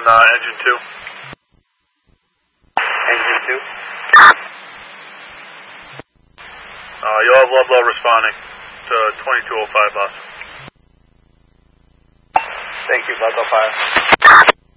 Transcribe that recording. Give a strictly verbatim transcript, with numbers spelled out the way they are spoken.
uh, engine two. Engine two. Uh, you'll have Ludlow responding to twenty-two oh five bus. Thank you, Ludlow five.